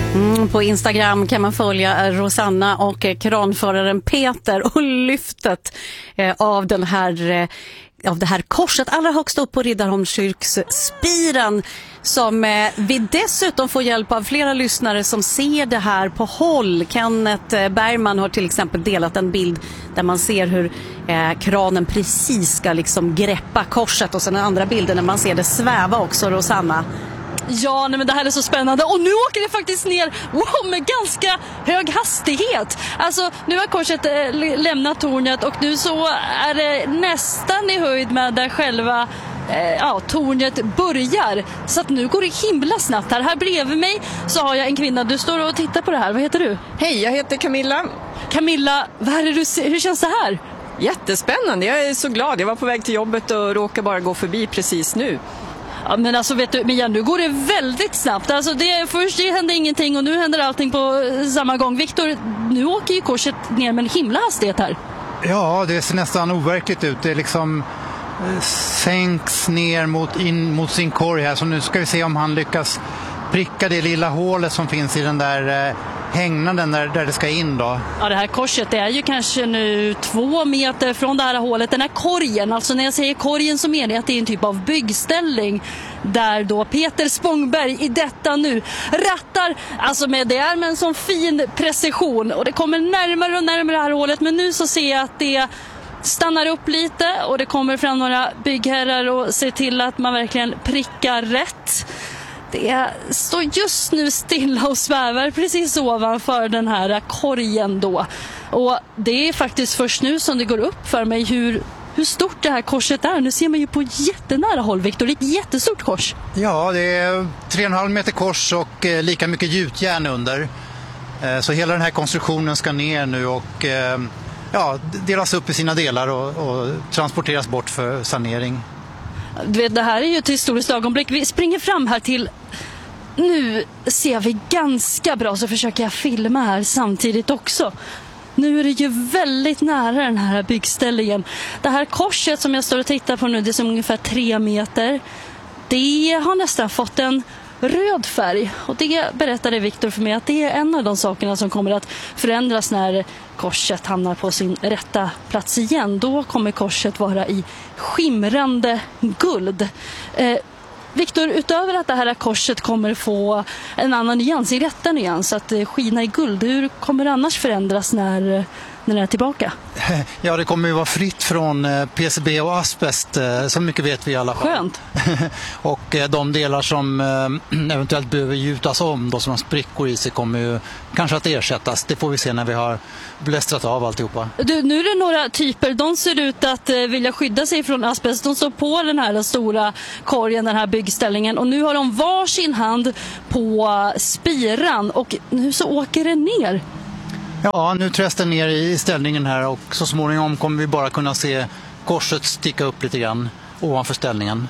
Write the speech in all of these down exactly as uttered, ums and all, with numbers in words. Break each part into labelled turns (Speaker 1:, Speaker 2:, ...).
Speaker 1: Mm, på Instagram kan man följa Rosanna och kranföraren Peter och lyftet eh, av den här eh, av det här korset allra högst upp på Riddarholmskyrksspiren, som eh, vi dessutom får hjälp av flera lyssnare som ser det här på håll. Kenneth Bergman har till exempel delat en bild där man ser hur eh, kranen precis ska liksom greppa korset, och sen den andra bilden när man ser det sväva också, Rosanna.
Speaker 2: Ja, nej, men det här är så spännande. Och nu åker det faktiskt ner wow, med ganska hög hastighet. Alltså, nu har korset äh, lämnat tornet och nu så är det nästan i höjd med där själva äh, ja, tornet börjar. Så att nu går det himla snabbt här. Här bredvid mig så har jag en kvinna. Du står och tittar på det här. Vad heter du?
Speaker 3: Hej, jag heter Camilla.
Speaker 2: Camilla, vad är det du ser? Hur känns det här?
Speaker 3: Jättespännande, jag är så glad. Jag var på väg till jobbet och råkade bara gå förbi precis nu.
Speaker 2: Ja, men alltså vet du, Mia, nu går det väldigt snabbt. Alltså det, först det hände ingenting och nu händer allting på samma gång. Viktor, nu åker ju korset ner med en himla hastighet här.
Speaker 4: Ja, det ser nästan overkligt ut. Det liksom sänks ner mot, in mot sin korg här. Så nu ska vi se om han lyckas pricka det lilla hålet som finns i den där eh, hängnaden där, där det ska in då.
Speaker 2: Ja, det här korset det är ju kanske nu två meter från det här hålet. Den här korgen, alltså när jag säger korgen så menar jag att det är en typ av byggställning där då Peter Spångberg i detta nu rattar, alltså med det är med en sån fin precision, och det kommer närmare och närmare det här hålet, men nu så ser jag att det stannar upp lite och det kommer fram några byggherrar och ser till att man verkligen prickar rätt. Det står just nu stilla och svävar precis ovanför den här korgen då. Och det är faktiskt först nu som det går upp för mig hur, hur stort det här korset är. Nu ser man ju på jättenära håll, Viktor. Det är ett jättestort kors.
Speaker 4: Ja, det är tre och en halv meter kors och eh, lika mycket gjutjärn under. Eh, så hela den här konstruktionen ska ner nu och eh, ja, delas upp i sina delar och, och transporteras bort för sanering.
Speaker 2: Du vet, det här är ju ett historiskt ögonblick. Vi springer fram här till... Nu ser vi ganska bra, så försöker jag filma här samtidigt också. Nu är det ju väldigt nära den här byggställningen. Det här korset som jag står och tittar på nu, det är som ungefär tre meter. Det har nästan fått en röd färg. Och det berättade Viktor för mig att det är en av de sakerna som kommer att förändras när korset hamnar på sin rätta plats igen. Då kommer korset vara i skimrande guld. Eh, Viktor, utöver att det här korset kommer få en annan nyans, i rätta nyans, att skina i guld, hur kommer det annars förändras när, när det är tillbaka?
Speaker 4: Ja, det kommer ju vara fritt från P C B och asbest, så mycket vet vi i alla fall.
Speaker 2: Skönt.
Speaker 4: Och de delar som eventuellt behöver gjutas om, då som har sprickor i sig, kommer ju kanske att ersättas. Det får vi se när vi har blästrat av alltihopa.
Speaker 2: Du, nu är det några typer, de ser ut att vilja skydda sig från asbest. De står på den här stora korgen, den här byggställningen, och nu har de varsin hand på spiran och nu så åker det ner.
Speaker 4: Ja, nu träs den ner i ställningen här och så småningom kommer vi bara kunna se korset sticka upp lite grann ovanför ställningen.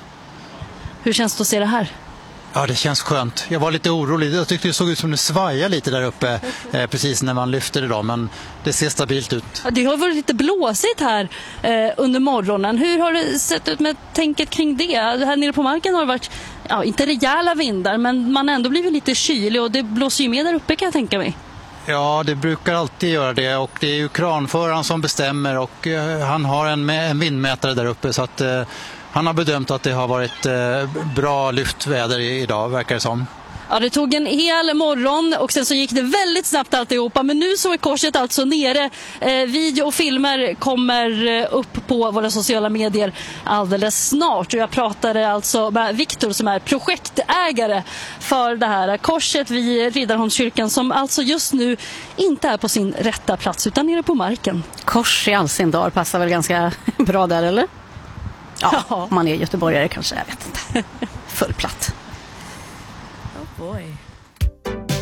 Speaker 2: Hur känns det att se det här?
Speaker 4: Ja, det känns skönt. Jag var lite orolig. Jag tyckte det såg ut som det svajade lite där uppe eh, precis när man lyfter det då, men det ser stabilt ut.
Speaker 2: Ja, det har varit lite blåsigt här eh, under morgonen. Hur har det sett ut med tänket kring det? Här nere på marken har det varit, ja, inte rejäla vindar, men man har ändå blivit lite kylig och det blåser ju med där uppe, kan jag tänka mig.
Speaker 4: Ja, det brukar alltid göra det, och det är ju kranföraren som bestämmer, och eh, han har en, en vindmätare där uppe, så att eh, han har bedömt att det har varit eh, bra lyftväder idag, verkar det som.
Speaker 2: Ja, det tog en hel morgon och sen så gick det väldigt snabbt alltihopa. Men nu så är korset alltså nere. Eh, video och filmer kommer upp på våra sociala medier alldeles snart. Och jag pratade alltså med Viktor som är projektägare för det här korset vid Riddarholmskyrkan, som alltså just nu inte är på sin rätta plats utan nere på marken.
Speaker 1: Kors i all sin dag passar väl ganska bra där, eller? Ja,
Speaker 2: ja.
Speaker 1: Man är göteborgare kanske, jag vet inte. Full platt.
Speaker 2: Oh boy.